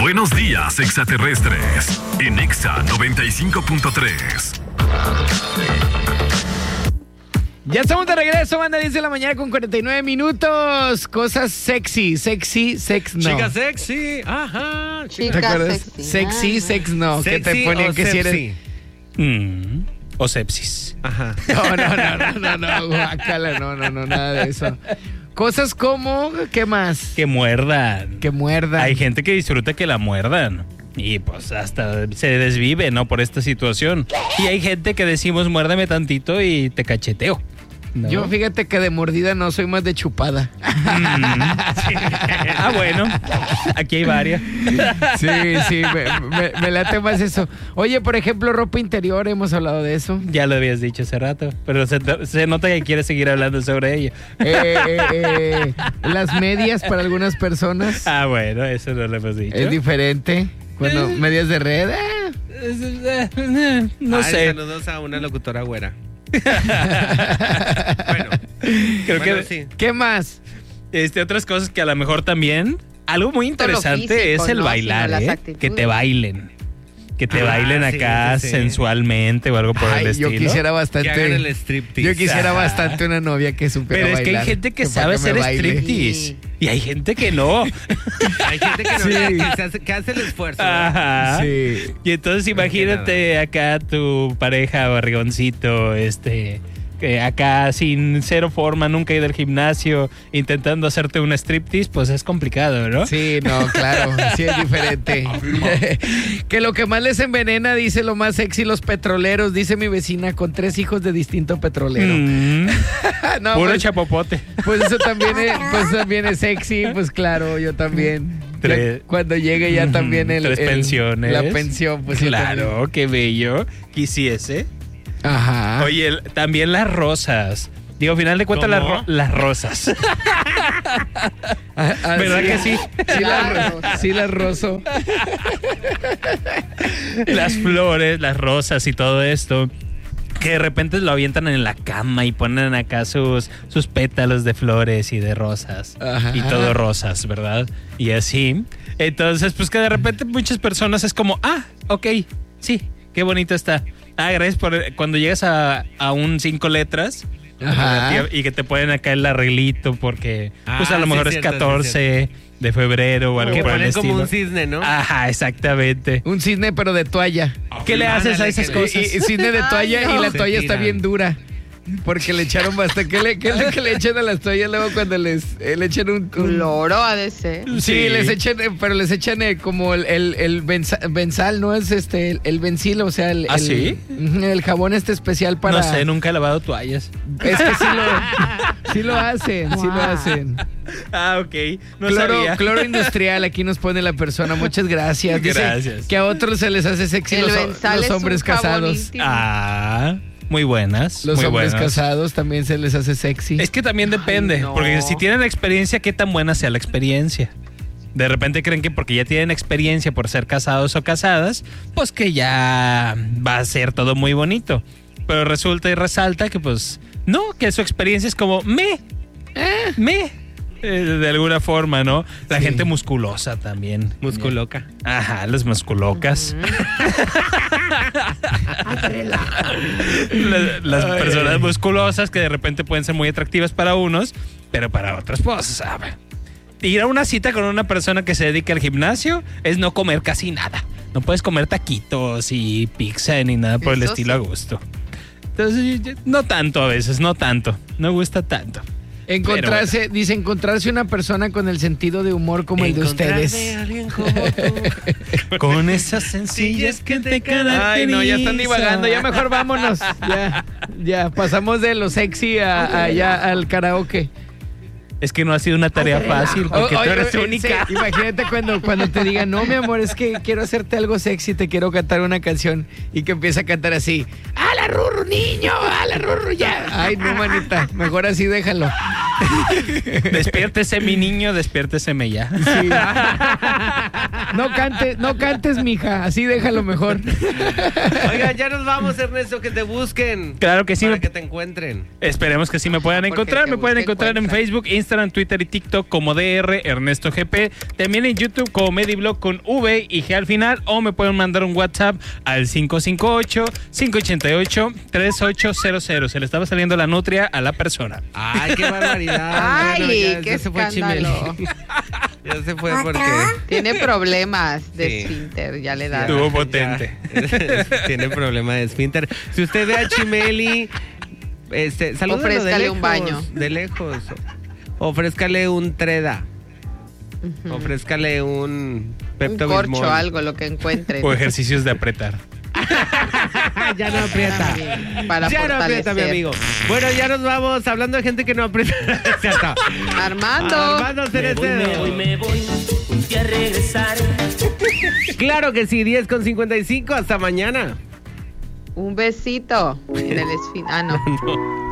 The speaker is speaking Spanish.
Buenos días, extraterrestres. En Exa 95.3. Ya estamos de regreso, banda, 10 de la mañana con 49 minutos. Cosas sexy, sex no. Chica sexy, ajá. ¿Te acuerdas? Sexy, sex no. ¿Qué te ponían que si eres? O sepsis. Ajá. No, guácala, no, nada de eso. Cosas como, ¿qué más? Que muerdan. Que muerdan. Hay gente que disfruta que la muerdan. Y pues hasta se desvive, ¿no? Por esta situación. Y hay gente que decimos, muérdame tantito y te cacheteo, ¿no? Yo fíjate que de mordida no, soy más de chupada. Sí. Ah, bueno. Aquí hay varias. Sí, me late más eso. Oye, por ejemplo, ropa interior, hemos hablado de eso. Ya lo habías dicho hace rato, pero se nota que quieres seguir hablando sobre ello. Las medias para algunas personas. Ah, bueno, eso no lo hemos dicho. Es diferente. Bueno, medias de red. No sé. Saludos a una locutora güera. Bueno, Creo que sí. ¿Qué más? Otras cosas que a lo mejor también. Algo muy interesante físico, es el ¿no? bailar, Sino las ¿eh? actitudes. Que te bailen. Que te bailen sí, acá sí. sensualmente o algo por el estilo. Yo quisiera Que bastante. hagan el striptease. Yo quisiera bastante una novia que supiera Pero es bailar. que hay gente que para sabe me hacer baile. striptease. Sí. Y hay gente que no. Hay gente que no Sí. que hace el esfuerzo. ¿no? Ajá. Sí. Y entonces imagínate acá tu pareja barrigoncito, acá sin cero forma, nunca ha ido al gimnasio, intentando hacerte un striptease, pues es complicado, ¿no? Sí, no, claro, sí es diferente. Que lo que más les envenena, dice lo más sexy, los petroleros, dice mi vecina, con 3 hijos de distinto petrolero. No, Puro pues, chapopote. pues eso también es sexy, pues claro, yo también. Tres. Ya cuando llegue ya también 3 pensiones. la pensión, pues yo claro, también. qué bello. Quisiese. Ajá. Oye, también las rosas. Digo, al final de cuentas, ¿Cómo? las rosas. ¿Verdad que sí? Sí las rozo. Las flores, las rosas y todo esto. Que de repente lo avientan en la cama y ponen acá sus pétalos de flores y de rosas. Ajá. Y todo rosas, ¿verdad? Y así. Entonces, pues que de repente muchas personas es como, ok, sí, qué bonito está. Gracias por cuando llegas a un 5 letras. Ajá. Y que te ponen acá el arreglito porque pues a lo sí, mejor es cierto, 14 de febrero o algo Que por el ponen estilo. como un cisne, ¿no? Ajá, exactamente. Un cisne pero de toalla. ¿Qué le haces a esas cosas? Y cisne de toalla. Ay, no. Y la Se toalla está tiran. bien dura. Porque le echaron bastante. ¿Qué es lo que le echan a las toallas luego cuando le echan un Cloro ha de ser. Sí, les echan, pero les echan como el benzal, ¿no? Es el Benzil, o sea, ¿Ah, sí? el jabón especial para. No sé, nunca he lavado toallas. Es que sí lo hacen, sí lo hacen. Ok. No sabía. Cloro industrial, aquí nos pone la persona. Muchas gracias. Dice Gracias. que a otros se les hace sexy El los Benzal los es un hombres jabón casados. íntimo. Muy buenas. Los muy hombres buenas. casados también se les hace sexy. Es que también depende, no. porque si tienen experiencia, ¿qué tan buena sea la experiencia? De repente creen que porque ya tienen experiencia por ser casados o casadas, pues que ya va a ser todo muy bonito. Pero resulta y resalta que pues no, que su experiencia es como de alguna forma, ¿no? La Sí. gente musculosa también. Musculoca. Ajá, los musculocas. Las personas musculosas que de repente pueden ser muy atractivas para unos, pero para otros, pues, ¿sabe? Ir a una cita con una persona que se dedica al gimnasio es no comer casi nada. No puedes comer taquitos y pizza ni nada por el Eso estilo a sí. gusto. Entonces, no tanto a veces, no tanto. No gusta tanto. Dice encontrarse una persona con el sentido de humor como el de ustedes. Encontrarme a alguien como tú. Con esas sencillas que te caracterizan. Ay, no, ya están divagando, ya mejor vámonos. Ya, pasamos de lo sexy allá al karaoke. Es que no ha sido una tarea fácil porque tú Oye, eres sí, única. imagínate cuando te digan, no, mi amor, es que quiero hacerte algo sexy, te quiero cantar una canción y que empieza a cantar así, ¡ala, Rurru, niño! ¡ala, Rurru, ya! Ay, no, manita, mejor así déjalo. Despiértese, mi niño, despiérteseme ya. Sí. No cantes, mija, así déjalo mejor. Oigan, ya nos vamos, Ernesto, que te busquen. Claro que sí. Para que te encuentren. Esperemos que sí me puedan Porque encontrar. te Me pueden busque, encontrar en encuentra. Facebook, Instagram Instagram, Twitter y TikTok como DR Ernesto GP. También en YouTube como Mediblog con V y G al final. O me pueden mandar un WhatsApp al 558-588-3800. Se le estaba saliendo la nutria a la persona. Ay, qué barbaridad. Ay, ya qué se fue Chimeli. escándalo. Ya se fue porque... Tiene problemas de Sí. esfínter, ya le da. Estuvo potente. Ya. Tiene problema de esfínter. Si usted ve a Chimeli, salúdalo Ofrézcale de lejos, un baño. De lejos. Ofrézcale un Treda. Ofrézcale un Un Pepto-Bismol. corcho, algo, lo que encuentre. O ejercicios de apretar. Ya no aprieta. Para Ya no aprieta, mi fortalecer. amigo. Bueno, ya nos vamos. Hablando de gente que no aprieta. Ya está. Armando. Armando Cerecero. me voy, un día regresar. Claro que sí, 10:55. Hasta mañana. Un besito en el esfínter. Ah, no.